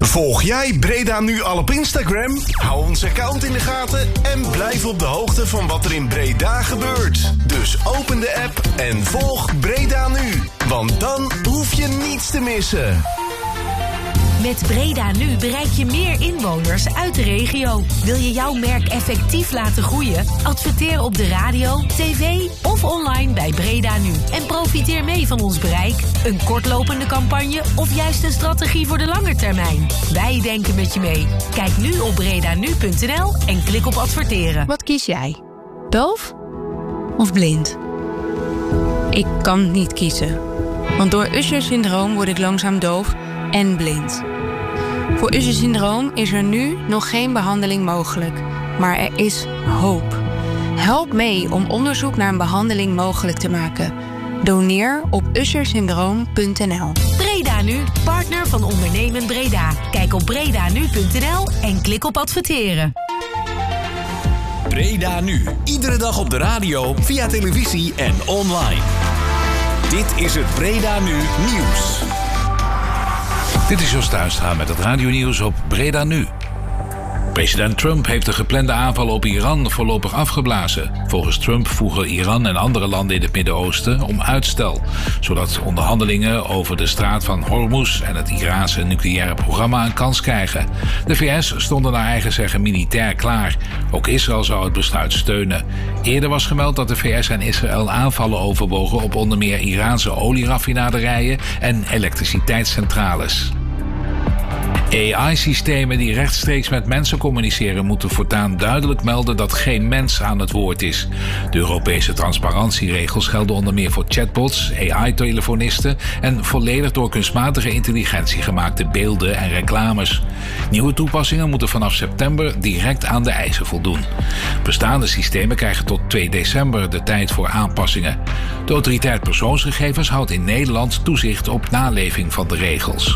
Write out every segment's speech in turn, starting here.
Volg jij Breda Nu al op Instagram? Hou ons account in de gaten en blijf op de hoogte van wat er in Breda gebeurt. Dus open de app en volg Breda Nu. Want dan hoef je niets te missen. Met Breda Nu bereik je meer inwoners uit de regio. Wil je jouw merk effectief laten groeien? Adverteer op de radio, tv of online bij Breda Nu. En profiteer mee van ons bereik. Een kortlopende campagne of juist een strategie voor de lange termijn. Wij denken met je mee. Kijk nu op bredanu.nl en klik op adverteren. Wat kies jij? Doof of blind? Ik kan niet kiezen. Want door Usher-syndroom word ik langzaam doof en blind. Voor Usher-syndroom is er nu nog geen behandeling mogelijk. Maar er is hoop. Help mee om onderzoek naar een behandeling mogelijk te maken. Doneer op ushersyndroom.nl. Breda Nu, partner van Ondernemen Breda. Kijk op bredanu.nl en klik op adverteren. Breda Nu. Iedere dag op de radio, via televisie en online. Dit is het Breda Nu nieuws. Dit is Jos Tuinstra met het radionieuws op Breda Nu. President Trump heeft de geplande aanvallen op Iran voorlopig afgeblazen. Volgens Trump vroegen Iran en andere landen in het Midden-Oosten om uitstel, zodat onderhandelingen over de straat van Hormuz en het Iraanse nucleaire programma een kans krijgen. De VS stonden naar eigen zeggen militair klaar. Ook Israël zou het besluit steunen. Eerder was gemeld dat de VS en Israël aanvallen overwogen op onder meer Iraanse olieraffinaderijen en elektriciteitscentrales. AI-systemen die rechtstreeks met mensen communiceren moeten voortaan duidelijk melden dat geen mens aan het woord is. De Europese transparantieregels gelden onder meer voor chatbots, AI-telefonisten en volledig door kunstmatige intelligentie gemaakte beelden en reclames. Nieuwe toepassingen moeten vanaf september direct aan de eisen voldoen. Bestaande systemen krijgen tot 2 december de tijd voor aanpassingen. De autoriteit persoonsgegevens houdt in Nederland toezicht op naleving van de regels.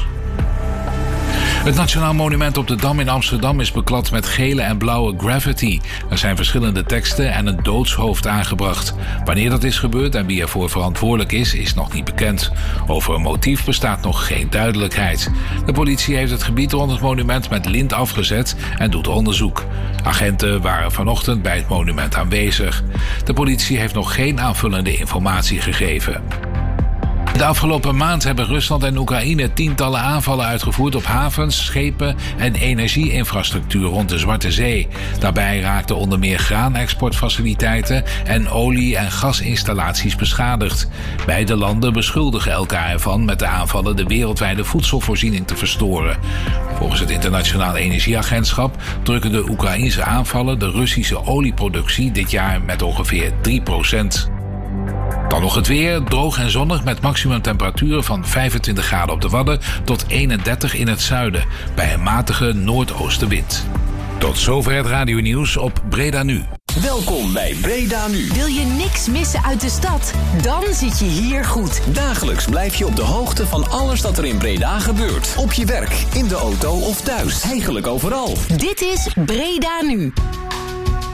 Het Nationaal Monument op de Dam in Amsterdam is beklad met gele en blauwe graffiti. Er zijn verschillende teksten en een doodshoofd aangebracht. Wanneer dat is gebeurd en wie ervoor verantwoordelijk is nog niet bekend. Over een motief bestaat nog geen duidelijkheid. De politie heeft het gebied rond het monument met lint afgezet en doet onderzoek. Agenten waren vanochtend bij het monument aanwezig. De politie heeft nog geen aanvullende informatie gegeven. De afgelopen maand hebben Rusland en Oekraïne tientallen aanvallen uitgevoerd op havens, schepen en energieinfrastructuur rond de Zwarte Zee. Daarbij raakten onder meer graanexportfaciliteiten en olie- en gasinstallaties beschadigd. Beide landen beschuldigen elkaar ervan met de aanvallen de wereldwijde voedselvoorziening te verstoren. Volgens het Internationaal Energieagentschap drukken de Oekraïnse aanvallen de Russische olieproductie dit jaar met ongeveer 3%. Dan nog het weer, droog en zonnig met maximumtemperaturen van 25 graden op de Wadden tot 31 in het zuiden, bij een matige noordoostenwind. Tot zover het radionieuws op Breda Nu. Welkom bij Breda Nu. Wil je niks missen uit de stad? Dan zit je hier goed. Dagelijks blijf je op de hoogte van alles dat er in Breda gebeurt. Op je werk, in de auto of thuis. Eigenlijk overal. Dit is Breda Nu.